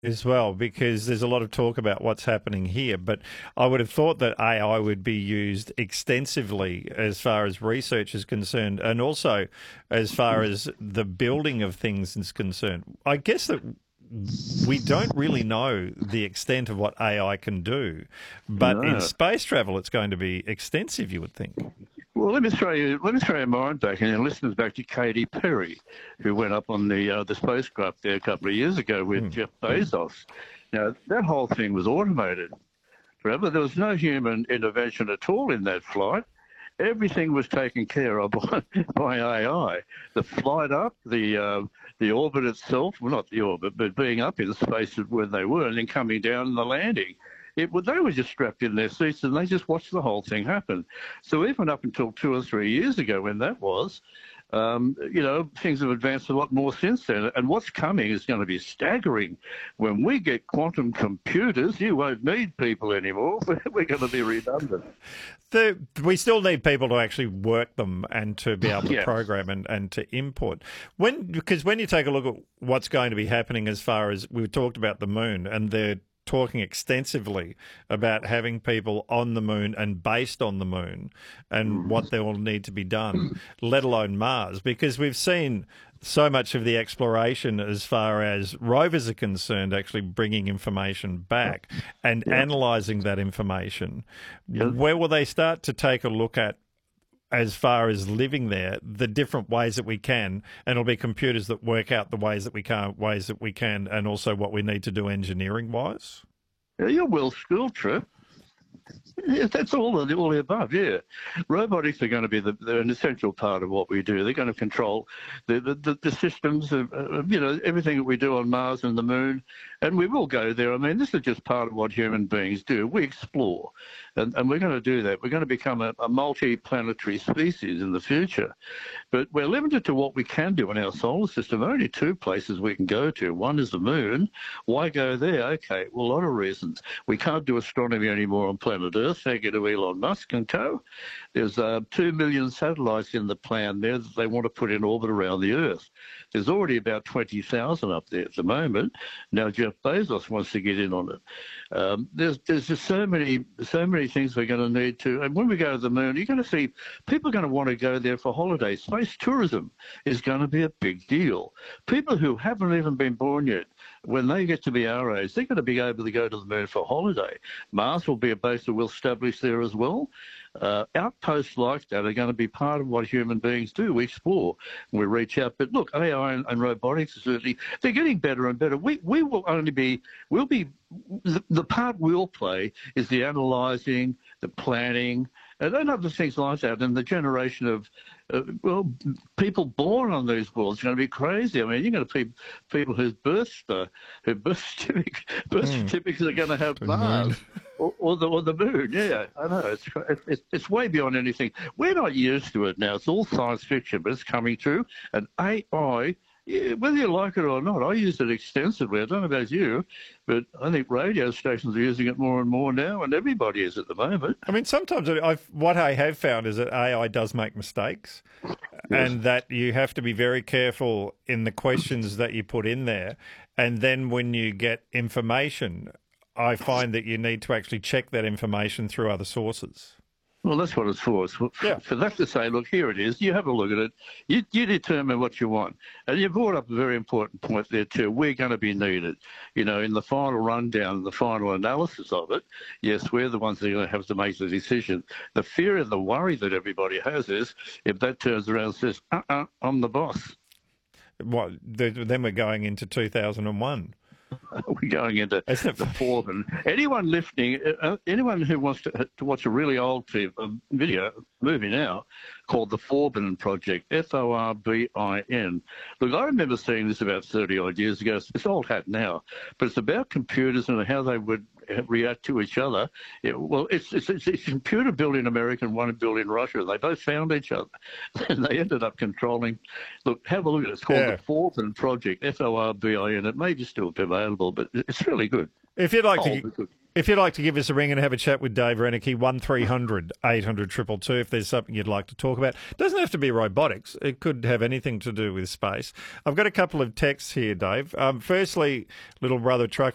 as well, because there's a lot of talk about what's happening here. But I would have thought that AI would be used extensively as far as research is concerned, and also as far as the building of things is concerned. I guess that we don't really know the extent of what AI can do, but in No. space travel, it's going to be extensive, you would think. Well, let me throw your mind back and your listeners back to Katy Perry, who went up on the spacecraft there a couple of years ago with Jeff Bezos. Now, that whole thing was automated. Remember, there was no human intervention at all in that flight. Everything was taken care of by AI. The flight up, the orbit itself, well, not the orbit, but being up in space when they were, and then coming down and the landing. They were just strapped in their seats and they just watched the whole thing happen. So even up until 2 or 3 years ago when that was, things have advanced a lot more since then. And what's coming is going to be staggering. When we get quantum computers, you won't need people anymore. We're going to be redundant. We still need people to actually work them and to be able to Yes. program and to input. Because when you take a look at what's going to be happening as far as we've talked about the moon, and they're talking extensively about having people on the moon and based on the moon and what there will need to be done, let alone Mars, because we've seen so much of the exploration as far as rovers are concerned, actually bringing information back and analysing that information. Where will they start to take a look at, as far as living there, the different ways that we can, and it'll be computers that work out the ways that we can't, ways that we can, and also what we need to do engineering-wise? Yeah, you're well schooled, Trip. Yeah, that's all the above, yeah. Robotics are going to be they're an essential part of what we do. They're going to control the systems of, everything that we do on Mars and the Moon. And we will go there. I mean, this is just part of what human beings do. We explore. And we're going to do that. We're going to become a multi-planetary species in the future. But we're limited to what we can do in our solar system. There are only two places we can go to. One is the Moon. Why go there? Okay, well, a lot of reasons. We can't do astronomy anymore on planet Earth, thank you to Elon Musk and co. There's 2 million satellites in the plan there that they want to put in orbit around the Earth. There's already about 20,000 up there at the moment. Now Jeff Bezos wants to get in on it. There's just so many things we're going to need to. And when we go to the Moon, you're going to see people are going to want to go there for holidays. Space tourism is going to be a big deal. People who haven't even been born yet, when they get to be our age, they're going to be able to go to the Moon for a holiday. Mars will be a base that we'll establish there as well. Outposts like that are going to be part of what human beings do. We explore, we reach out. But look, AI and robotics, certainly, they're getting better and better. We will only be, the part we'll play is the analysing, the planning, and other things like that. And the generation of, people born on these worlds are going to be crazy. I mean, you're going to see people whose birth certificates are going to have Mars or the Moon. Yeah, I know. It's way beyond anything. We're not used to it now. It's all science fiction, but it's coming true. And AI, yeah, whether you like it or not, I use it extensively. I don't know about you, but I think radio stations are using it more and more now, and everybody is at the moment. I mean, sometimes what I have found is that AI does make mistakes, and that you have to be very careful in the questions that you put in there. And then when you get information, I find that you need to actually check that information through other sources. Well, that's what it's for. It's for that to say, look, here it is. You have a look at it. You determine what you want. And you brought up a very important point there too. We're going to be needed. You know, in the final rundown, the final analysis of it, yes, we're the ones that are going to have to make the decision. The fear and the worry that everybody has is if that turns around and says, I'm the boss. What? Then we're going into 2001. We're going into the fourth. And anyone listening, anyone who wants to watch a really old movie now, called The Forbin Project, Forbin. Look, I remember seeing this about 30-odd years ago. It's old hat now, but it's about computers and how they would react to each other. It's computer built in America and one built in Russia. They both found each other, and they ended up controlling. Look, have a look at it. It's called The Forbin Project, Forbin. It may be still be available, but it's really good. If you'd like to give us a ring and have a chat with Dave Renicky, 1300 800 222, if there's something you'd like to talk about. It doesn't have to be robotics. It could have anything to do with space. I've got a couple of texts here, Dave. Firstly, little brother Truck